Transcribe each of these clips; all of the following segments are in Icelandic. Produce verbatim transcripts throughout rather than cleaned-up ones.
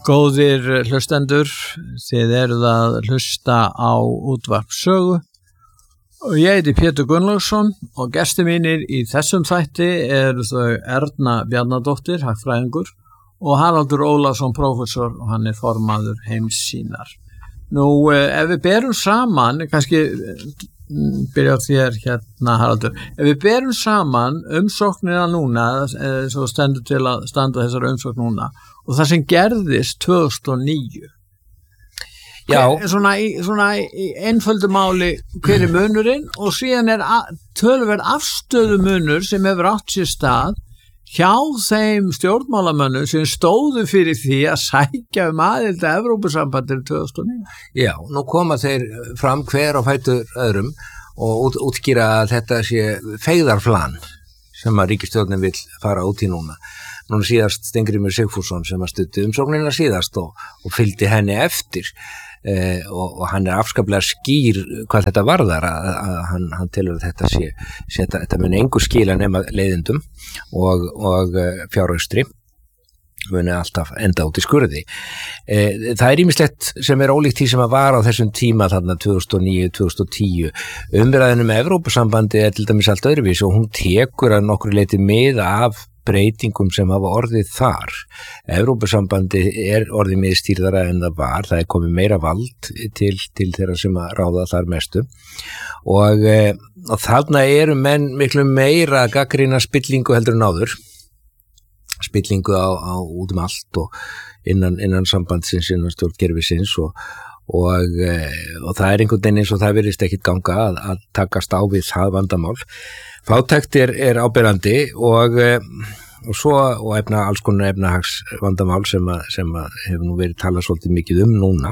Góðir hlustendur, þið eruð að hlusta á útvarp Sögu og ég heiti Pétur Gunnlaugsson og gestir mínir í þessum þætti eru þau Erna Bjarnadóttir, hagfræðingur og Haraldur Ólafsson, prófessor og hann er formaður Heimssýnar. Nú, ef við berum saman, kannski byrja á þér hérna Haraldur, ef við berum saman umsóknina núna, svo stendur til að standa þessar umsókn núna og það sem gerðist tvö þúsund og níu. Já. Hver, svona, í, svona í einföldu máli hver er munurinn og síðan er töluverð afstöðu munur sem hefur átt sér stað hjá þeim stjórnmálamönnum sem stóðu fyrir því að sækja um aðild að Evrópusambandinu tvö þúsund og níu. Já, nú koma þeir fram hver á fætur öðrum og út, útskýra að þetta sé feigðarflan sem að ríkisstjórnin vill fara út í núna. Núna síðast Steingrímur Sigfússon sem að studdi umsóknina síðast og, og fylgdi henni eftir eh, og, og hann er afskaplega skýr hvað þetta varðar að, að hann, hann telur að þetta sé, sé þetta, þetta muni engu skila nema leiðindum og, og fjárhaustri muni alltaf enda út í skurði. Eh, það er ýmislegt sem er ólíkt því sem að var á þessum tíma þarna tvö þúsund og níu til tvö þúsund og tíu. Umræðinu með Evrópusambandi er til dæmis allt öðruvísi og hún tekur að nokkru leyti mið af breytingum sem hafa orðið þar. Evrópusambandi er orðið miðstýrðara en það var, það er komið meira vald til, til þeirra sem að ráða þar mestu og, e, og þarna eru menn miklu meira að gagnrýna spillingu heldur en áður, spillingu á, á út um allt og innan, innan sambandsins, innan stjórnkerfisins og, og, e, og það er einhvern veginn eins og það virðist ekkit ganga að, að takast á við það vandamál. Fátækt er, er áberandi og, og svo og efna, alls konar efnahagsvandamál sem, að, sem að hefur nú verið talað svolítið mikið um núna,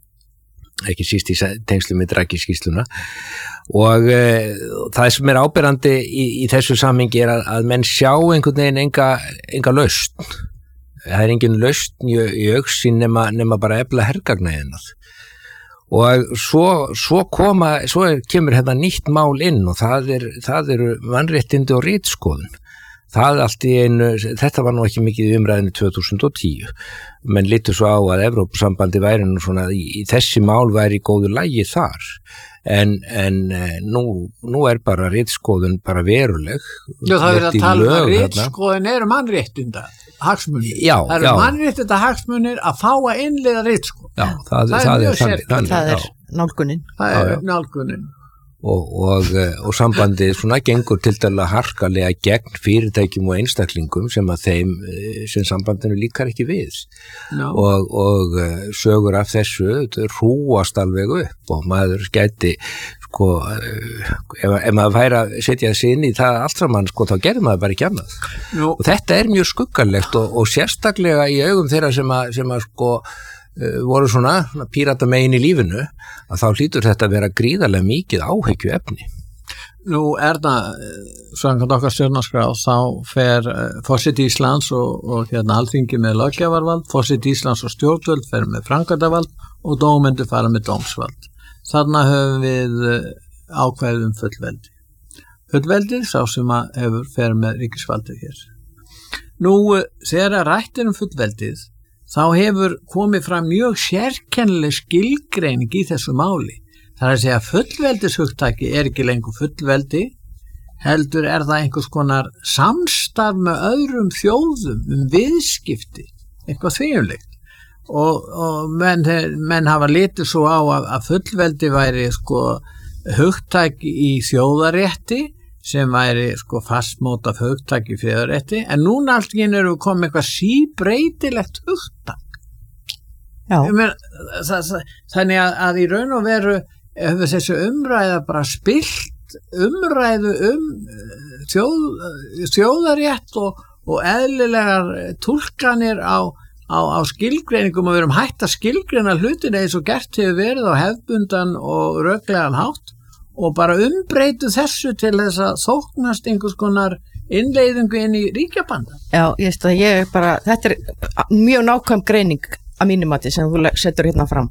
ekki síst í tengslu með Draghi-skýrsluna og e, það sem er áberandi í, í þessu samhengi er að, að menn sjá einhvern veginn enga, enga lausn. Það er engin lausn í, í augsýn nema, nema bara efla hergagnæðinað. Og svo, svo koma, svo er, kemur hérna nýtt mál inn og það er, það eru mannréttindi og ritskoðun. Það allt í einu, þetta var nú ekki mikið í umræðinu tvö þúsund og tíu. Menn litu svo á að Evrópusambandi væri nú svona, í, í þessi mál væri í góðu lagi þar. En, en nú, nú er bara ritskoðun bara veruleg. Já, það er að tala um að ritskoðun eru mannréttinda hagsmunir. Já, það eru mannréttinda hagsmunir að fá að innleiða ritskoðun. Já, það, það, það er þannig. Það er nálgunin. Það er nálgunin. Og, og, og sambandið svona gengur til dæla harkalega gegn fyrirtækjum og einstaklingum sem að þeim sem sambandinu líkar ekki við no. og, og sögur af þessu hrúast alveg upp og maður gæti sko, ef, ef maður færi að setja þessi inn í það allt saman sko, þá gerði maður bara ekki annað no. og þetta er mjög skuggalegt og, og sérstaklega í augum þeirra sem að, sem að sko voru svona pírata megin í lífinu að þá hlýtur þetta að vera gríðarlega mikið áhyggju efni. Nú er það, samkvæmt okkar stjórnarskrá, þá fer forseti Íslands og, og hérna Alþingi með löggjafarvald, forseti Íslands og stjórnvöld fer með framkvæmdarvald og dómendur fara með dómsvald. Þarna höfum við ákvæðið um fullveldi. Fullveldið sá sem að hefur fer með ríkisvaldið hér. Nú, þegar rættir um fullveldið þá hefur komið fram mjög sérkennileg skilgreining í þessu máli. Það er að segja að fullveldishugtaki er ekki lengur fullveldi, heldur er það einhvers konar samstarf með öðrum þjóðum um viðskipti, eitthvað þvíumlegt. Og, og menn, menn hafa litið svo á að, að fullveldi væri sko hugtaki í þjóðarétti, sem væri sko fastmótað hugtak í þjóðarétti, en núna allt í einu eru komið eitthvað síbreytilegt hugtak. Já. Men, það, það, þannig að, að í raun og veru hefur þessu umræða bara spilt umræðu um þjóð, þjóðarétt og, og eðlilegar túlkanir á, á, á skilgreiningum og við erum hætt að skilgreina hlutina eins og gert hefur verið á hefðbundan og röklegan hátt og bara umbreytu þessu til þess að þóknast einhvers konar innleiðingu inn í ríkjabanda. Já, ég veist að ég bara, þetta er mjög nákvæm greining að mínum mati sem þú setur hérna fram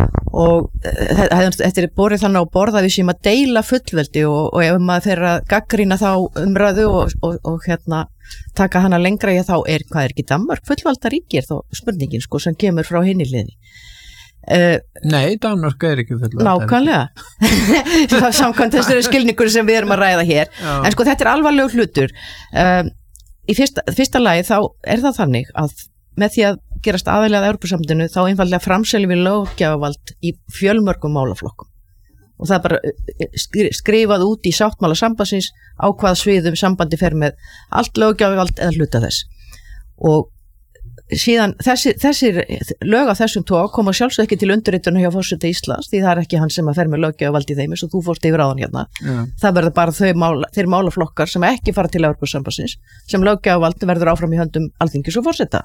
og þetta er borið þannig á borða við sem að deila fullveldi og, og ef maður fer að gaggrýna þá umræðu og, og, og hérna taka hana lengra, já þá er, hvað er ekki Danmörk fullvalda ríki er þá spurningin sko sem kemur frá hinni liði. Uh, Nei, Danmörk er ekki fullvalda ríki. Nákvæmlega. Það er samkvæmt þessari skilningur sem við erum að ræða hér. Já. En sko þetta er alvarlegur hlutur. Uh, í fyrsta, fyrsta lagi þá er það þannig að með því að gerast aðilega að Evrópusambandinu þá einfaldlega framseljum við löggjafavald í fjölmörgum málaflokkum. Og það er bara skrifað út í sáttmála sambandsins á hvaða sviðum sambandi fer með allt löggjafavald eða hluta þess. Og síðan þessir, þessir lög af þessum tók koma sjálfsög ekki til undirritun hjá forseta Íslands því það er ekki hann sem að fer með löggjafavald í þeim eins og þú fórst yfir áðan hérna. Ja. Það verður bara þau mála, þeir málaflokkar sem ekki fara til Evrópusambandsins sem löggjafavald verður áfram í höndum Alþingis og forseta.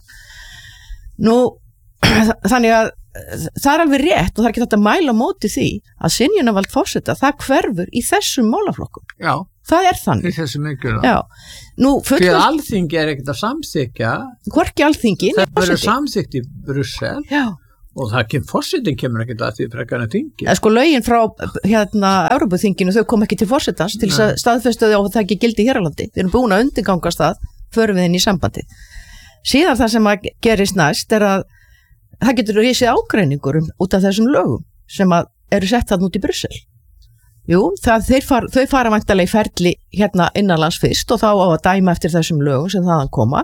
Nú, þannig að það er alveg rétt og það er ekki þetta að mæla móti því að synjunarvald forseta, það hverfur í þessum málaflokkum. Já. Það er þannig. Í þessum ykkur. Já. Nú, fullvist... Því að Alþingi er ekkert að samþykja. Hvorki Alþingi. Það verður samþykkt í Brussel. Já. Og það kemur, forsetin kemur ekkert að því frekar en þingi. Sko lögin frá hérna Evrópuþinginu, þau kom ekki til forsetans til þess að staðfesta þau og það ekki gildi hér á landi. Við erum búin að undirgangast það, förum við inn í sambandi. Síðan það sem að gerist næst er að það getur risið ágreiningur um, út af þessum lögum sem að eru sett þarna út í Brussel. Jú, það, far, þau fara væntanlega í ferli hérna innanlands fyrst og þá á að dæma eftir þessum lögum sem þaðan koma.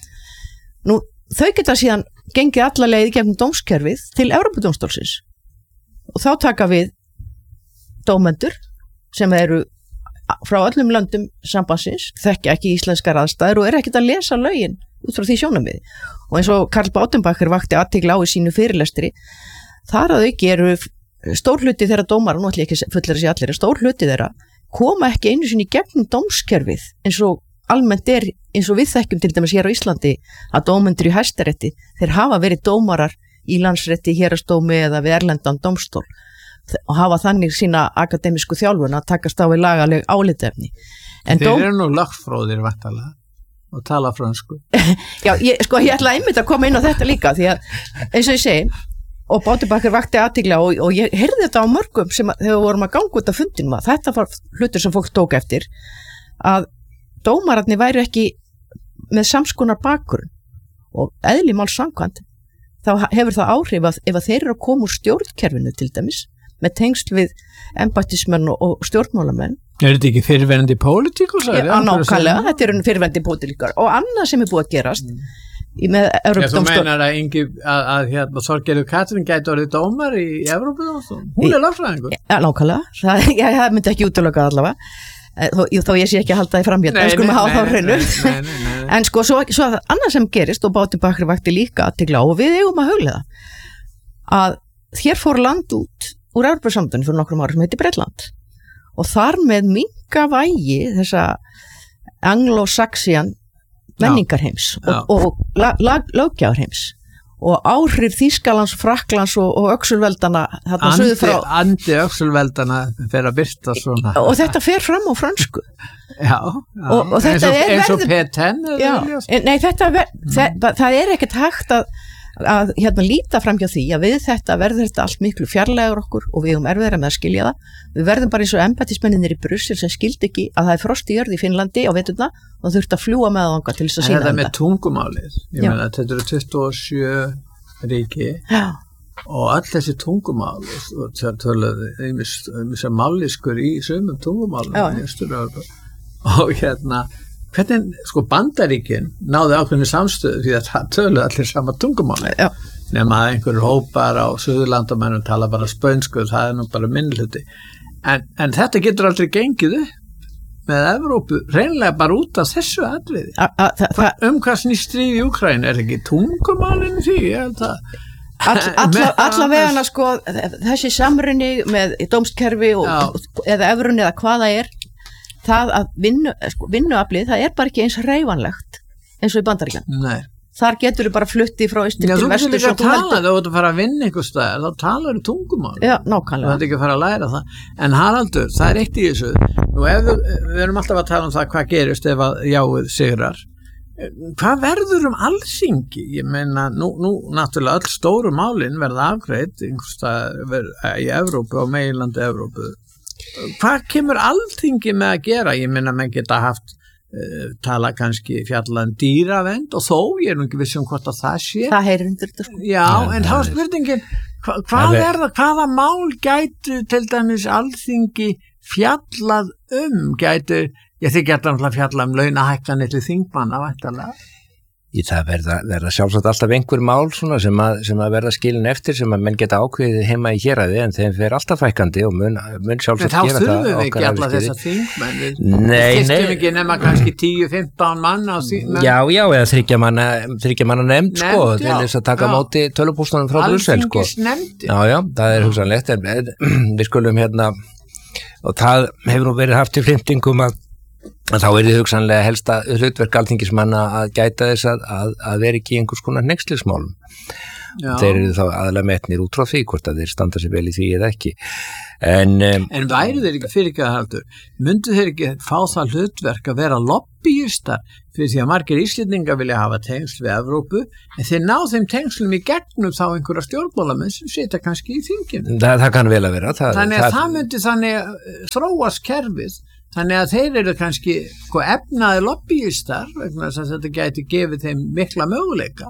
Nú, þau geta síðan gengið alla leið gegnum dómskerfið til Evrópudómstólsins og þá taka við dómendur sem eru frá öllum löndum sambandsins, þekkja ekki íslenskar aðstæður og eru ekkert að lesa lögin út frá því sjónarmiði. Og eins og Karl Bautenbacher vakti athygli á í sínu fyrirlestri, þar að auki eru stór hluti þeirra dómara, nú ætlum ég ekki fullir að sé allir, stór hluti þeirra koma ekki einu sinni í gegnum dómskerfið eins og almennt er, eins og við þekkjum til dæmis hér á Íslandi að dómendur í Hæstarétti, þeir hafa verið dómarar í landsrétti, héraðsdómi eða við erlendan dómstól og hafa þannig sína akademísku þjálfun að takast á við lagaleg álitefni. En þeir dóm... eru nú lagfróðir væntanlega og tala fransku. Já, ég, sko ég ætla einmitt að koma inn á þetta líka því að eins og ég segi og Bautenbacher vakti athygli og, og ég heyrði þetta á mörgum sem að, þegar við vorum að ganga út af fundinum að þetta var hlutur sem fólk tók eftir að dómararnir væru ekki með samskonar bakgrunn og eðli máls samkvæmt þá hefur það áhrif að ef að þeir eru að koma úr stjórnkerfinu til dæmis með tengsl við embættismenn og, og stjórnmálamenn. Er þetta ekki fyrirverandi pólitíkus? Já, nákvæmlega, þetta eru fyrirverandi pólitíkar og annað sem er búið að gerast mm. með Evrópudómstól. Þú meinar að, Ingi, að, að hérna, Þorgerður Katrín gæti orðið dómar í Evrópudómstól? Hún er lögfræðingur. Já, nákvæmlega, það, já, það myndi ekki útilokað allavega, þó, þó ég sé ekki að halda því fram hérna, en skulum að hafa þá hreinu. En sko, svo, svo annað sem gerist og Bautenbacher vakti líka athygli á og við eigum að hugleiða að hér fór land út úr Evrópusambandinu fyrir nokkrum árum sem heitir Bretland og þar með minnka vægi þessa anglo-saxian menningarheims og, og löggjafarheims og áhrif Þýskalands, Frakklands og, og öxulveldana þarna suður frá andi öxulveldana fer að birta svona og þetta fer fram á fransku já, já. Og, og þetta eins og, er eins og verður, P tíu já, nei þetta ver, mm. það, það er ekkert hægt að að hérna líta fram hjá því að við þetta verður þetta allt miklu fjarlægur okkur og við höfum erfiðara með að skilja það. Við verðum bara eins og embættismennirnir í Brussel sem skildi ekki að það er frost í jörð í Finnlandi á veturna og þurft að fljúga með þangað til þess að sína þetta. Þetta með tungumálið, ég meina þetta eru tuttugu og sjö ríki Já. Og öll þessi tungumál og það töluðu einmitt mállýskur í sömum tungumálum og hérna hvernig, sko Bandaríkin náðu ákveðinu samstöðu því að það töluðu allir sama tungumáli nema að einhverjur hópar á Suðurlandamennum tala bara spönsku, það er nú bara minnihluti en, en þetta getur aldrei gengið upp með Evrópu, reynlega bara út af þessu atriði. A, a, þa, Hva, um hvað snýst stríð í Úkraínu, er ekki tungumálinn því, ég held að All, alla, alla vegana sko þessi samrunni með dómskerfi og, eða evrunni eða hvaða er það að vinnu, sko, vinnuaflið, það er bara ekki eins hreyfanlegt eins og í Bandaríkjunum. Nei. Þar getur þú bara flutti frá austur til vestur. Já, þú getur ekki að tala, þú ert að fara að vinna einhver staðar, þá talar þú tungumál. Já, nákvæmlega. Þú ert ekki að fara að læra það. En Haraldur, það er eitt í þessu. Nú, ef við, við erum alltaf að tala um það hvað gerist ef að jáið sigrar. Hvað verður um Alþingi? Ég meina, nú, nú náttúrulega öll stóru málin verða afgreitt einhvers staðar í Evrópu og meginlandi Evrópu. Hvað kemur Alþingi með að gera? Ég meina, menn geta haft tala kannski fjalla um dýravend og þó, ég er nú ekki viss um hvort að það sé. Það heyrir undir þetta sko. Já, ja, en þá er spurningin, hva, hvað er það, hvaða mál gætu til dæmis Alþingi fjallað um, gætu, ég þykir alltaf að fjalla um launahækkanir til þingmanna, væntanlega. Í það verða, verða sjálfsagt alltaf einhver mál svona sem að, sem að verða skilin eftir sem að menn geta ákveðið heima í héraði en þeim fer alltaf fækkandi og mun, mun sjálfsagt gera það. En þá þurfum við ekki alla þessa þingmenn, við nei, fyrstum ekki nema kannski tíu til fimmtán mann á þingmenn. Já, já, eða þriggja manna, þriggja manna nefnd sko, Nefnd, til þess að taka já. móti tölvupústunum frá Brussel sko. Alþingisnefndin. Já, já, það er hugsanlegt en við skulum hérna, og það hefur nú verið haft í flimtingum að En þá er þið hugsanlega helsta hlutverk alþingismanna að gæta þess að, að, að vera ekki í einhvers konar hneykslismálum. Þeir eru þá aðalega metnir út frá því hvort að þeir standa sér vel í því eða ekki. En, um, en væri þeir ekki fyrir ekki að haldur, myndu þeir ekki fá það hlutverk að vera lobbyistar fyrir því að margir Íslendingar vilja hafa tengsl við Evrópu, en þeir ná þeim tengslum í gegnum þá einhverja stjórnmálamenn sem setja kannski í þinginu. Það, það kann vel að vera. Það, þannig að það, það myndi þannig þróast kerfið. Þannig að þeir eru kannski sko, efnaði lobbyistar vegna þess að þetta gæti gefið þeim mikla möguleika.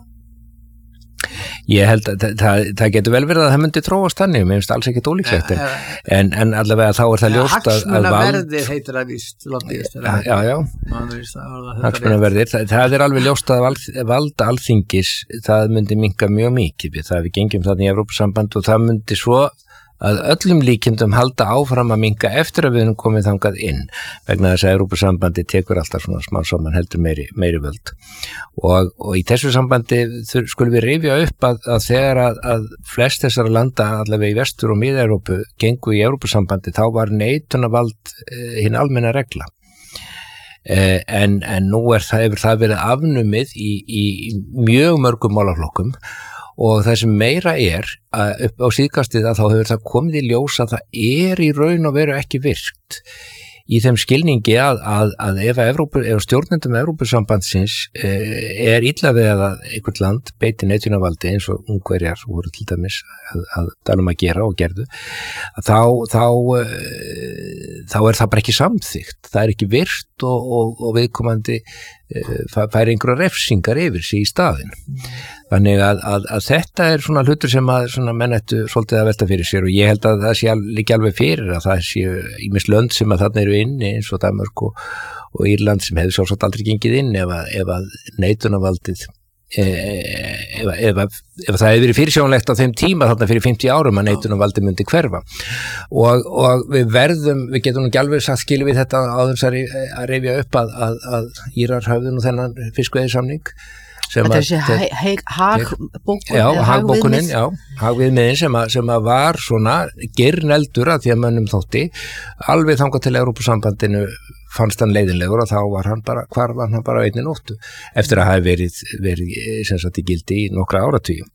Ég held að það, það, það getur vel verið að það myndi þróast þannig, mér finnst alls ekkert ólíklegt en, en, en allavega þá er það ljóst að, að vald... Hagsmunaverðir heitir að víst lobbyistar. Já, já, hagsmunaverðir, það, það er alveg ljóst að vald, vald alþingis, það myndi minnka mjög mikið við það við gengjum þannig í Evrópusamband og það myndi svo að öllum líkindum halda áfram að minnka eftir að við erum komið þangað inn vegna þess að Evrópusambandi tekur alltaf svona smá saman heldur meiri, meiri völd og, og í þessu sambandi skulum við rifja upp að, að þegar að, að flest þessara landa allavega í vestur og miða-Evrópu gengu í Evrópusambandi þá var neitunarvald eh, hinn almenna regla eh, en, en nú er það, hefur það verið afnumið í, í mjög mörgum málaflokkum og það sem meira er að upp á síðkastið að þá hefur það komið í ljós að það er í raun og veru ekki virkt í þeim skilningi að, að, að ef, Evrópu, ef stjórnendum Evrópusambandsins eh, er illa við að einhvert land beiti neitunarvaldi eins og Ungverjar voru til dæmis að, að danum að gera og gerðu þá, þá, eh, þá er það bara ekki samþykkt, það er ekki virt og, og, og viðkomandi eh, færi einhverja refsingar yfir sig í staðin. Þannig að, að, að þetta er svona hlutur sem að svona menn ættu svolítið að velta fyrir sér og ég held að það sé líka alveg fyrir að það sé ýmis lönd sem að þarna eru inni eins og Danmörk og, og Írland sem hefur sjálfsagt aldrei gengið inn ef að, ef að neitunarvaldið e, ef, ef, ef, ef það hefur verið fyrirsjónlegt á þeim tíma þarna fyrir fimmtíu árum að neitunarvaldið myndi hverfa og, og við verðum, við getum ekki alveg sagt skilum við þetta áður að, að rifja upp að, að, að Írar höfðu nú þennan fiskveiðisamning Þetta er þessi hagbókun Já, hagbókunin, já, hagviðmiðin sem, sem að var svona girneldur að því að mönnum þótti alveg þangað til Evrópusambandinu fannst hann leiðinlegur og þá var hann bara, hvar var hann bara á einni nóttu eftir að hafa verið, verið sem sagt í gildi í nokkra áratugum.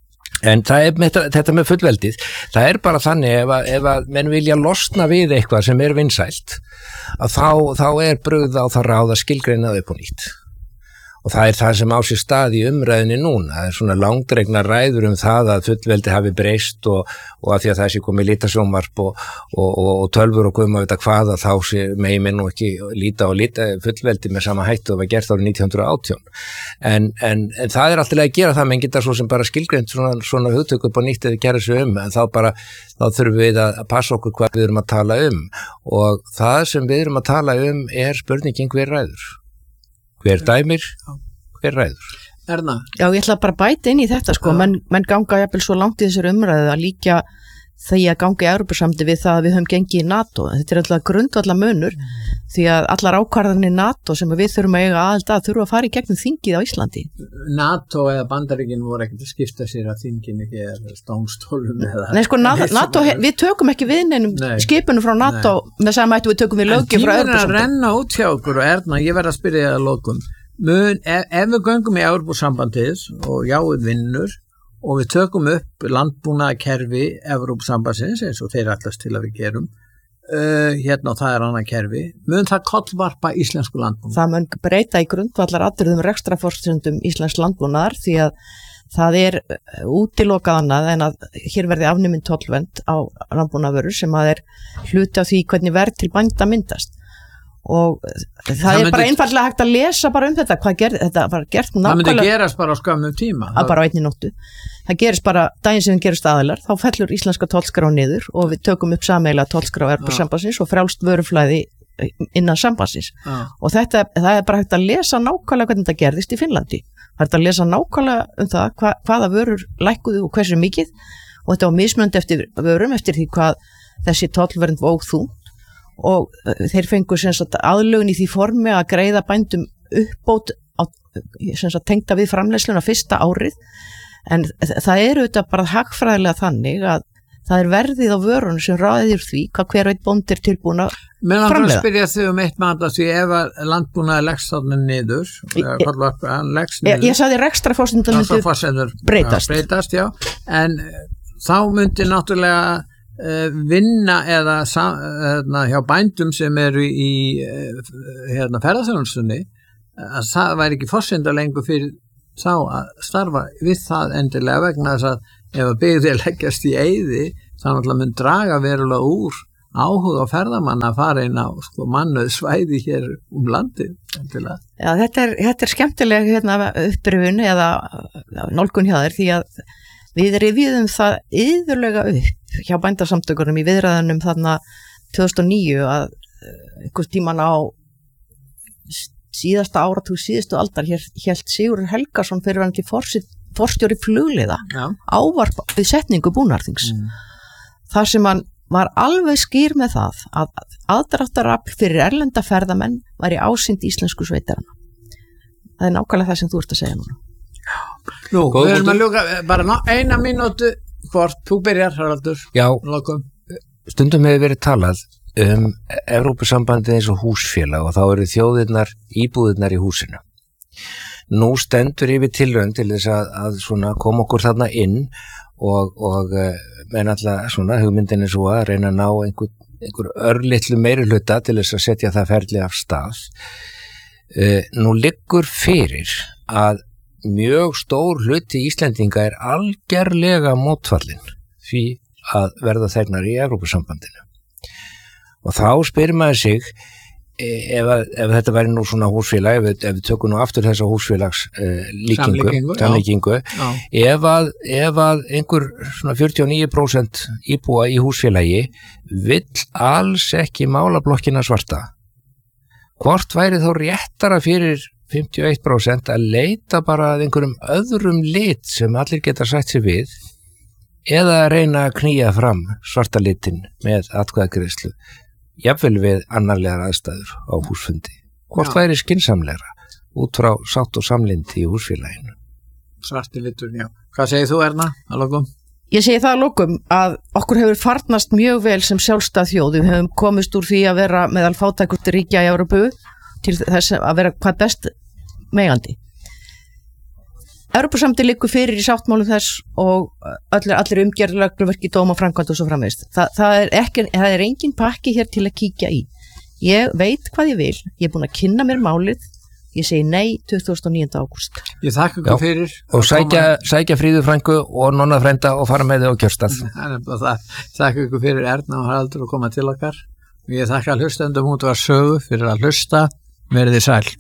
En það er með, þetta með fullveldið, það er bara þannig ef að, ef að menn vilja losna við eitthvað sem er vinsælt að þá, þá er brugð á það ráð að skilgreina upp á nýtt. Og það er það sem á sér stað í umræðinni núna. Það er svona langdregna ræður um það að fullveldi hafi breyst og, og að því að það sé komið lítasjónvarp og, og, og, og tölvur og guðum að vita hvað að þá sé megi minn og ekki líta og líta fullveldi með sama hættu og var gert árið nítján hundruð og átján. En, en, en það er alltaf að gera það, menn geta svo sem bara skilgreint svona, svona hugtök upp á nýtt eða gera sig um, en þá bara, þá þurfum við að passa okkur hvað við erum að tala um og það sem við erum að tala um er spurningin hver ræður. Hver dæmir, hver ræður? Erna? Já, ég ætla bara að bæta inn í þetta sko, menn, menn ganga jafnvel svo langt í þessari umræðu að líka því að ganga í Evrópusamdi við það að við höfum gengið í NATO. Þetta er alltaf grundvallar munur því að allar ákvarðanir NATO sem við þurfum að eiga aðald að þurfa að fara í gegnum þingið á Íslandi. NATO eða Bandaríkin voru ekkert að skipta sér að þinginu ekki eða stónstólum eða... Nei sko, NATO, NATO við tökum ekki við neinum skipunum frá NATO Nei. Með sama hættu við tökum við löggjöf frá Evrópusamdi. En tíminn að renna út hjá okkur og Erna, ég verð að spyrja það að lokum. Mun, ef, ef við göngum í Evrópusambandið og jáið vinnur og við tökum upp landbúnaðarkerfi Evrópusambandsins eins og þeir allast til að við gerum uh, hérna og það er annað kerfi mun það kollvarpa íslensku landbúnaðar? Það mun breyta í grundvallar atriðum rekstrarforsendum íslensk landbúnaðar því að það er útilokað annað en að hér verði afnumin tollvernd á landbúnaðarvörur sem að er hluti af því hvernig verð til bænda myndast og það, það er myndi, bara einfallega hægt að lesa bara um þetta, hvað gerði, þetta var gert nákvæmlega. Það myndi gerast bara á skömmum tíma. Það bara á einni nóttu. Það gerist bara, daginn sem við gerist aðilar, þá fellur íslenska tollskrá niður og við tökum upp sameiginlega tollskrá Evrópusambandsins og frjálst vöruflæði innan sambandsins. Já. Og þetta, það er bara hægt að lesa nákvæmlega hvernig þetta gerðist í Finnlandi. Það er hægt að lesa nákvæmlega um það hva, hvaða vörur lækkuðu og hversu mikið, og þetta var mismunandi eftir vörum eftir því hvað þessi tollvernd vóg þungt, og þeir fengu sem sagt aðlögun í því formi að greiða bændum uppbót á, sem sagt tengda við framleiðsluna fyrsta árið, en það eru þetta bara hagfræðilega þannig að það er verðið á vörunum sem ráðir því hvað hver veit bóndi er tilbúin að framleiða. Mér langar að spyrja þig um eitt manda því ef að landbúnaði leggst þarna niður, leggst niður. Ég, ég sagði rekstrarforsendurnar myndu breytast. Já, breytast, já, en þá myndi náttúrulega Uh, vinna eða uh, hjá bændum sem eru í uh, hérna, ferðarþjónustunni að það væri ekki forsenda lengur fyrir þá að starfa við það endilega vegna þess að ef að byggðir leggjast í eyði þá náttúrulega mun draga verulega úr áhuga á ferðamanna að fara inn á sko, mannuð svæði hér um landi endilega. Já, þetta er, þetta er skemmtileg hérna, upprifun eða nálgun hjá þér því að við rifjuðum það yðurlega upp hjá bændasamtökunum í viðræðunum þarna tvö þúsund og níu að einhvers tíman á síðasta áratug síðustu aldar hélt Sigurður Helgason fyrirverandi forstjóri flugliða ávarp við setningu búnaðarþings mm. þar sem hann var alveg skýr með það að aðdráttarafl fyrir erlenda ferðamenn væri ásýnd íslensku sveitarana. Það er nákvæmlega það sem þú ert að segja núna. Nú, Góð við erum að ljúka bara ná, eina mínútu hvort, þú byrjar Haraldur. Já, Lokum. Stundum hefur verið talað um Evrópusambandið eins og húsfélag og þá eru þjóðirnar, íbúðirnar í húsinu. Nú stendur yfir tilraun til þess að, að svona koma okkur þarna inn og, og með náttúrulega svona hugmyndin er svo að reyna að ná einhver, einhver örlitlu meiri hluta til þess að setja það ferli af stað. Nú liggur fyrir að mjög stór hluti Íslendinga er algerlega mótfallin því að verða þegnar í Evrópusambandinu. Og þá spyrir maður sig ef, að, ef þetta væri nú svona húsfélag, ef, ef við tökum nú aftur þessa húsfélags uh, líkingu, samlíkingu, ef að, ef að einhver svona fjörutíu og níu prósent íbúa í húsfélagi vill alls ekki mála blokkina svarta, hvort væri þá réttara fyrir fimmtíu og eitt prósent að leita bara að einhverjum öðrum lit sem allir geta sætt sér við eða að reyna að knýja fram svarta litin með atkvæðagreiðslu jafnvel við annarlegar aðstæður á húsfundi. Hvort já. Væri skynsamlegra út frá sátt og samlyndi í húsfélaginu? Svarti litur, já. Hvað segir þú Erna að lokum? Ég segi það að lokum að okkur hefur farnast mjög vel sem sjálfstæð þjóð. Við hefum komist úr því að vera meðal fátækustu ríkja í Evrópu til þess að vera hvað best megandi. Evrópusambandið liggur fyrir í sáttmálum þess og allir, allir umgjörðurregluverki, dóma, framkvæmd og svo framvegis. Þa, það, er ekki, það er engin pakki hér til að kíkja í. Ég veit hvað ég vil, ég er búin að kynna mér málið, ég segi nei tuttugasta og níunda ágúst. Ég þakka ykkur fyrir. Og sækja, sækja Fríðu frængu og nonna frænda og fara með þau á kjörstað. Þakka ykkur fyrir Erna og Haraldur að koma til okkar. Ég þakka hlustendum út var sögu fyrir að hlusta. Verið þið sæl.